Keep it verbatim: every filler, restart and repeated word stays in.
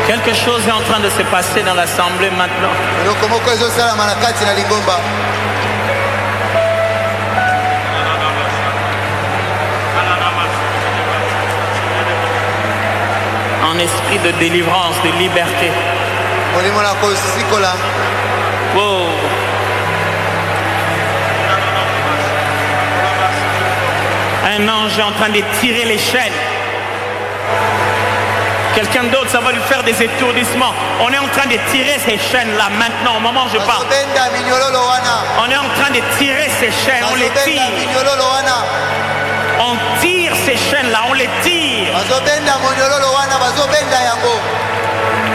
Quelque chose est en train de se passer dans l'assemblée maintenant. En esprit de délivrance, de liberté. Wow. Un ange est en train de tirer les chaînes. Quelqu'un d'autre, ça va lui faire des étourdissements. On est en train de tirer ces chaînes-là maintenant, au moment où je parle. On est en train de tirer ces chaînes, on les tire. On tire ces chaînes-là, on les tire.